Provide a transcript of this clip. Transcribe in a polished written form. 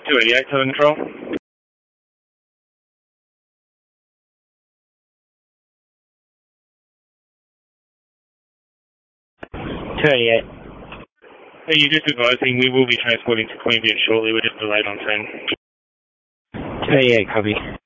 288, Southern Control. 288. Hey, you just advising we will be transporting to Queanbeyan shortly. We're just delayed on scene. 288, copy.